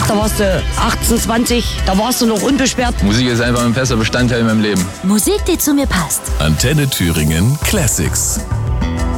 da warst du 18, 20, da warst du noch unbeschwert. Musik ist einfach ein fester Bestandteil in meinem Leben. Musik, die zu mir passt. Antenne Thüringen Classics.